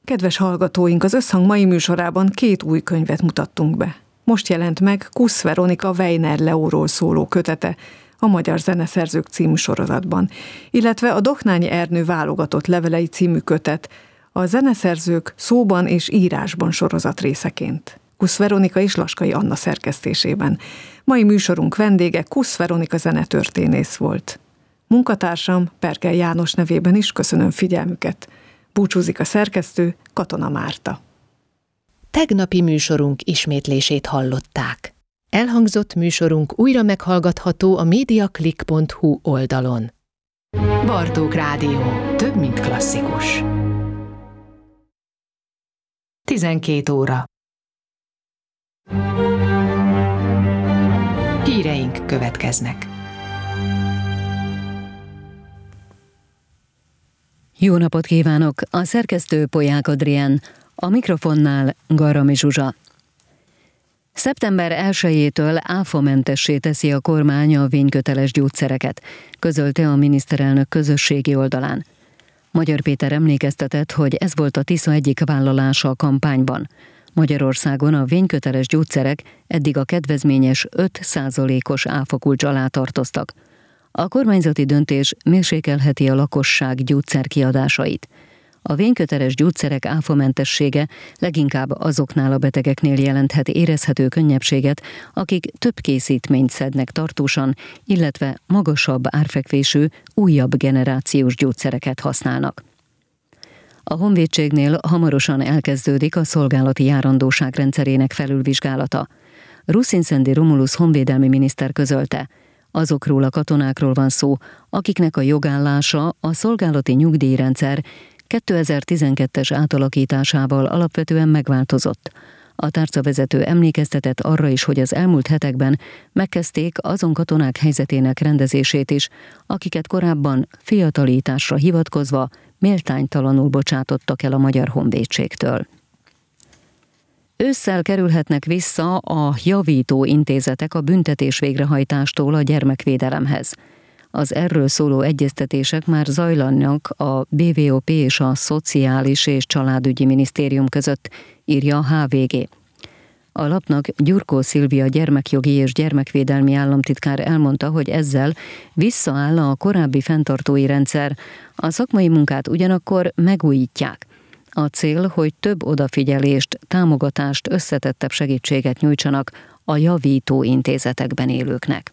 Kedves hallgatóink, az Összhang mai műsorában 2 új könyvet mutattunk be. Most jelent meg Kusz Veronika Weiner Leóról szóló kötete a Magyar Zeneszerzők című sorozatban, illetve a Doknányi Ernő válogatott levelei című kötet a Zeneszerzők szóban és írásban sorozat részeként. Kusz Veronika és Laskai Anna szerkesztésében. Mai műsorunk vendége Kusz Veronika zenetörténész volt. Munkatársam Pergel János nevében is köszönöm figyelmüket. Búcsúzik a szerkesztő, Katona Márta. Tegnapi műsorunk ismétlését hallották. Elhangzott műsorunk újra meghallgatható a mediaclick.hu oldalon. Bartók Rádió. Több, mint klasszikus. 12 óra. Híreink következnek. Jó napot kívánok! A szerkesztő Polyák Adrián, a mikrofonnál Garami Zsuzsa. Szeptember 1-től áfamentessé teszi a kormány a vényköteles gyógyszereket, közölte a miniszterelnök közösségi oldalán. Magyar Péter emlékeztetett, hogy ez volt a Tisza egyik vállalása a kampányban. Magyarországon a vényköteles gyógyszerek eddig a kedvezményes 5%-os áfakulcs alá tartoztak. A kormányzati döntés mérsékelheti a lakosság gyógyszerkiadásait. A vényköteles gyógyszerek áfamentessége leginkább azoknál a betegeknél jelenthet érezhető könnyebbséget, akik több készítményt szednek tartósan, illetve magasabb árfekvésű, újabb generációs gyógyszereket használnak. A honvédségnél hamarosan elkezdődik a szolgálati járandóság rendszerének felülvizsgálata. Ruszin-Szendi Romulus honvédelmi miniszter közölte, azokról a katonákról van szó, akiknek a jogállása a szolgálati nyugdíjrendszer 2012-es átalakításával alapvetően megváltozott. A tárcavezető emlékeztetett arra is, hogy az elmúlt hetekben megkezdték azon katonák helyzetének rendezését is, akiket korábban fiatalításra hivatkozva méltánytalanul bocsátottak el a Magyar Honvédségtől. Ősszel kerülhetnek vissza a javító intézetek a büntetés végrehajtástól a gyermekvédelemhez. Az erről szóló egyeztetések már zajlanak a BVOP és a Szociális és Családügyi Minisztérium között, írja a HVG. A lapnak Gyurkó Szilvia gyermekjogi és gyermekvédelmi államtitkár elmondta, hogy ezzel visszaáll a korábbi fenntartói rendszer, a szakmai munkát ugyanakkor megújítják. A cél, hogy több odafigyelést, támogatást, összetettebb segítséget nyújtsanak a javító intézetekben élőknek.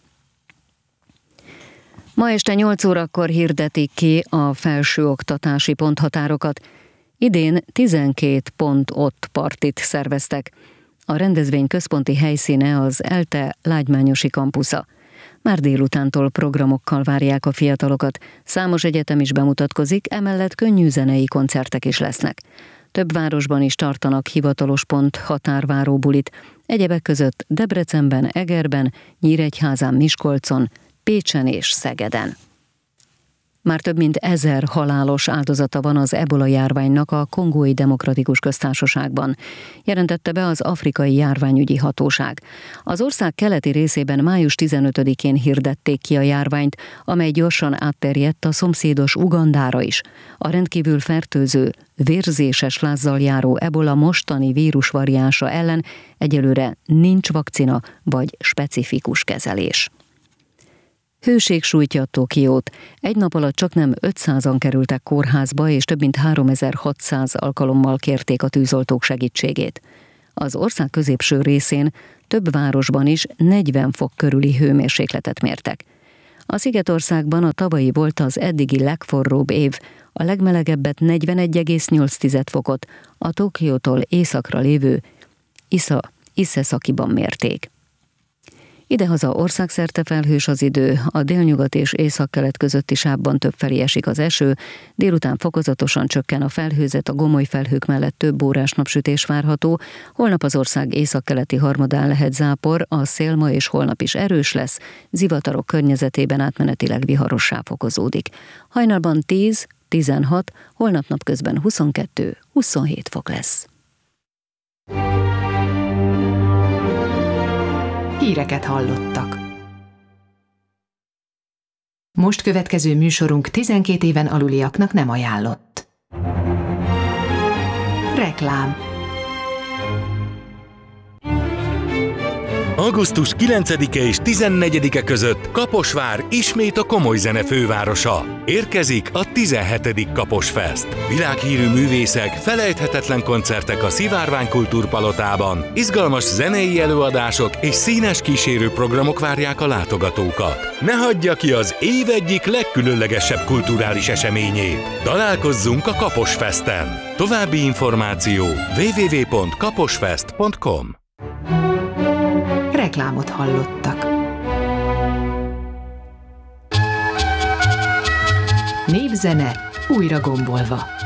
Ma este 8 órakor hirdetik ki a felsőoktatási ponthatárokat. Idén 12 pont ott partit szerveztek. A rendezvény központi helyszíne az ELTE Lágymányosi kampusza. Már délutántól programokkal várják a fiatalokat. Számos egyetem is bemutatkozik, emellett könnyű zenei koncertek is lesznek. Több városban is tartanak hivatalos pont határváró bulit, egyebek között Debrecenben, Egerben, Nyíregyházán, Miskolcon, Pécsen és Szegeden. Már több mint 1000 halálos áldozata van az ebola járványnak a Kongói Demokratikus Köztársaságban, jelentette be az Afrikai Járványügyi Hatóság. Az ország keleti részében május 15-én hirdették ki a járványt, amely gyorsan átterjedt a szomszédos Ugandára is. A rendkívül fertőző, vérzéses lázzal járó ebola mostani vírusvariánsa ellen egyelőre nincs vakcina vagy specifikus kezelés. Hőség sújtja Tokiót. Egy nap alatt csaknem 500-an kerültek kórházba, és több mint 3600 alkalommal kérték a tűzoltók segítségét. Az ország középső részén több városban is 40 fok körüli hőmérsékletet mértek. A Szigetországban a tavalyi volt az eddigi legforróbb év, a legmelegebbet 41,8 fokot a Tokiótól északra lévő Ise-Sakiban mérték. Idehaza országszerte felhős az idő, a délnyugat és északkelet közötti sávban többfelé esik az eső, délután fokozatosan csökken a felhőzet, a gomoly felhők mellett több órás napsütés várható, holnap az ország északkeleti harmadán lehet zápor, a szél ma és holnap is erős lesz, zivatarok környezetében átmenetileg viharossá fokozódik. Hajnalban 10-16, holnap napközben 22-27 fok lesz. Híreket hallottak. Most következő műsorunk 12 éven aluliaknak nem ajánlott. Reklám. Augusztus 9-e és 14-e között Kaposvár ismét a komoly zene fővárosa. Érkezik a 17. Kaposfest. Világhírű művészek, felejthetetlen koncertek a Szivárvány Kultúrpalotában, izgalmas zenei előadások és színes kísérő programok várják a látogatókat. Ne hagyja ki az év egyik legkülönlegesebb kulturális eseményét. Találkozzunk a Kaposfesten. További információ www.kaposfest.com. Reklámot hallottak. Népzene újra gombolva.